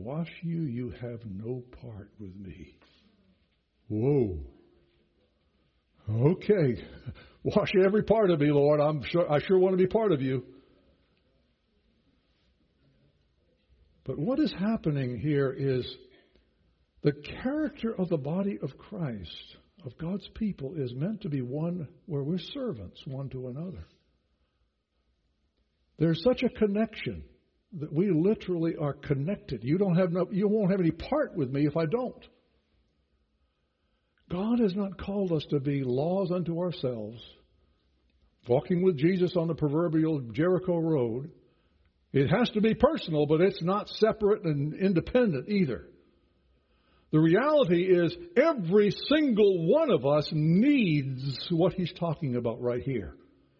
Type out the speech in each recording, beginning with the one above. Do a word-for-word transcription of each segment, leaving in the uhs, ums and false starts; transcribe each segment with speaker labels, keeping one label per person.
Speaker 1: wash you, you have no part with me. Whoa. Okay. Wash every part of me, Lord. I'm sure, I sure want to be part of you. But what is happening here is the character of the body of Christ, of God's people, is meant to be one where we're servants one to another. There's such a connection that we literally are connected. You don't have no, you won't have any part with me if I don't. God has not called us to be laws unto ourselves, walking with Jesus on the proverbial Jericho road. It has to be personal, but it's not separate and independent either. The reality is every single one of us needs what he's talking about right here.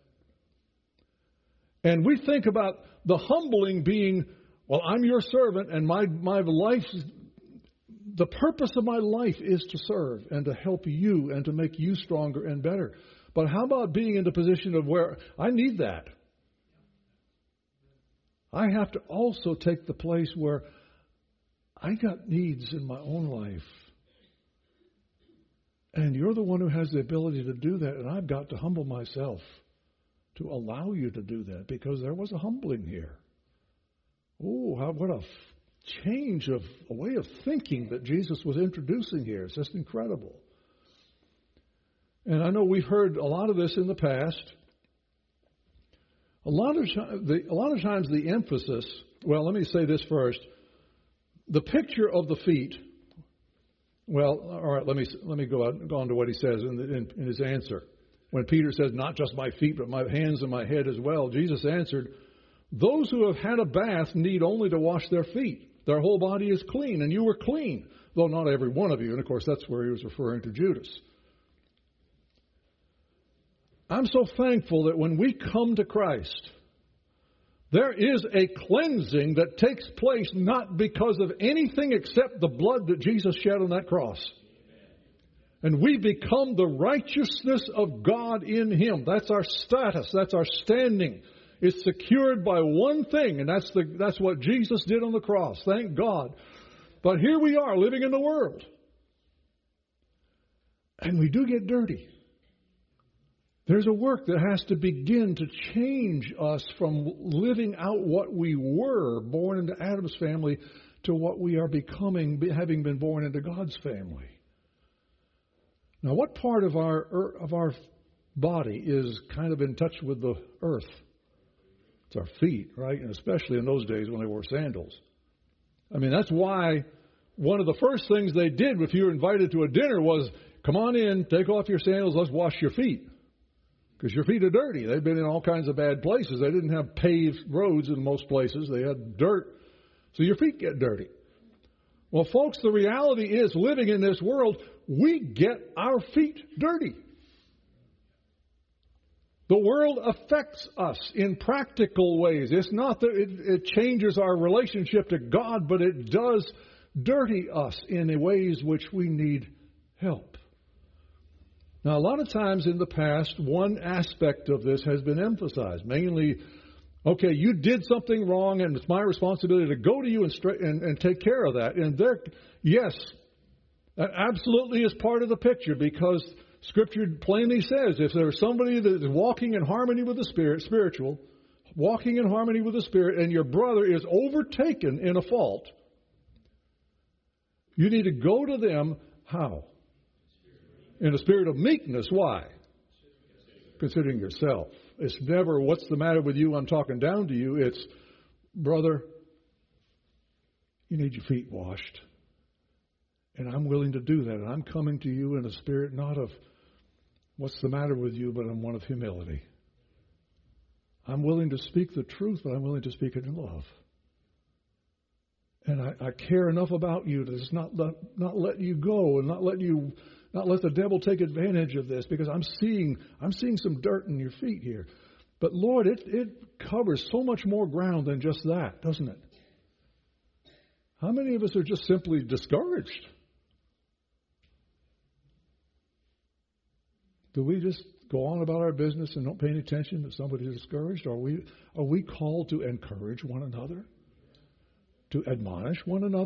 Speaker 1: And we think about the humbling being, well, I'm your servant and my, my life, the purpose of my life is to serve and to help you and to make you stronger and better. But how about being in the position of where I need that? I have to also take the place where I got needs in my own life. And you're the one who has the ability to do that, and I've got to humble myself to allow you to do that, because there was a humbling here. Oh, how, what a change of a way of thinking that Jesus was introducing here. It's just incredible. And I know we've heard a lot of this in the past. A lot of the, a lot of times the emphasis, well, let me say this first. The picture of the feet, well, all right, let me let me go, out, go on to what he says in, the, in, in his answer. When Peter says, not just my feet, but my hands and my head as well, Jesus answered, those who have had a bath need only to wash their feet. Their whole body is clean, and you were clean, though not every one of you. And, of course, that's where he was referring to Judas. I'm so thankful that when we come to Christ, there is a cleansing that takes place not because of anything except the blood that Jesus shed on that cross. And we become the righteousness of God in Him. That's our status. That's our standing. It's secured by one thing, and that's the that's what Jesus did on the cross. Thank God. But here we are living in the world. And we do get dirty. There's a work that has to begin to change us from living out what we were, born into Adam's family, to what we are becoming, having been born into God's family. Now, what part of our of our body is kind of in touch with the earth? It's our feet, right? And especially in those days when they wore sandals. I mean, that's why one of the first things they did if you were invited to a dinner was, come on in, take off your sandals, let's wash your feet. Because your feet are dirty. They've been in all kinds of bad places. They didn't have paved roads in most places. They had dirt. So your feet get dirty. Well, folks, the reality is living in this world, we get our feet dirty. The world affects us in practical ways. It's not that it, it changes our relationship to God, but it does dirty us in ways which we need help. Now, a lot of times in the past, one aspect of this has been emphasized. Mainly, okay, you did something wrong, and it's my responsibility to go to you and, stra- and, and take care of that. And there, yes, that absolutely is part of the picture, because Scripture plainly says if there's somebody that is walking in harmony with the Spirit, spiritual, walking in harmony with the Spirit, and your brother is overtaken in a fault, you need to go to them, how? In a spirit of meekness. Why? Considering yourself. It's never, what's the matter with you? I'm talking down to you. It's, brother, you need your feet washed. And I'm willing to do that. And I'm coming to you in a spirit not of, what's the matter with you, but I'm one of humility. I'm willing to speak the truth, but I'm willing to speak it in love. And I, I care enough about you to just not let, not let you go and not let you... Not let the devil take advantage of this, because I'm seeing I'm seeing some dirt in your feet here. But Lord, it, it covers so much more ground than just that, doesn't it? How many of us are just simply discouraged? Do we just go on about our business and don't pay any attention that somebody's discouraged? Are we are we called to encourage one another? To admonish one another?